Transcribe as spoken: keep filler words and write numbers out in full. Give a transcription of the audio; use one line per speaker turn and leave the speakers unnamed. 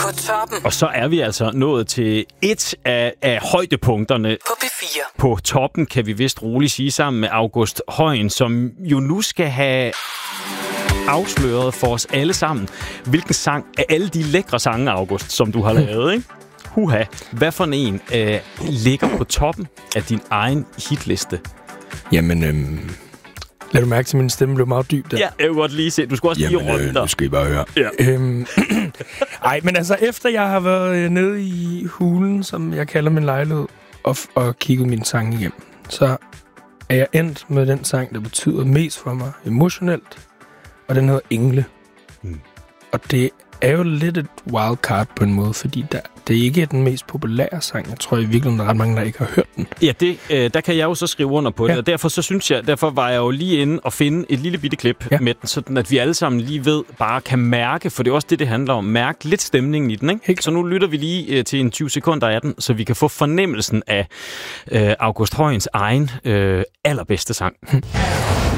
På toppen.
Og så er vi altså nået til et af, af højdepunkterne.
På P fire.
På toppen, kan vi vist roligt sige, sammen med August Højen, som jo nu skal have afsløret for os alle sammen, hvilken sang af alle de lækre sange, August, som du har lavet, ikke? Huha. Hvad for en øh, ligger på toppen af din egen hitliste?
Jamen, øhm, lad du mærke til, at min stemme blev meget dyb der.
Ja, jeg vil godt lige se. Du skal også
Jamen,
lige runde
øh,
der.
nu skal I bare høre.
Ja.
Øhm, ej, men altså, efter jeg har været nede i hulen, som jeg kalder min lejlighed, og, og kigget min sang igennem, så er jeg endt med den sang, der betyder mest for mig emotionelt, og den hedder Engle. Mm. Og det er jo lidt et wildcard på en måde, fordi der, det er ikke den mest populære sang. Jeg tror i virkeligheden, der er ret mange, der ikke har hørt den.
Ja, det, øh, der kan jeg jo så skrive under på det,
ja.
og derfor så synes jeg, derfor var jeg jo lige inde og finde et lille bitte klip ja. med den, sådan at vi alle sammen lige ved, bare kan mærke, for det er også det, det handler om, mærke lidt stemningen i den, ikke? Helt. Så nu lytter vi lige øh, til en tyve sekunder af den, så vi kan få fornemmelsen af øh, August Højens egen øh, allerbedste sang.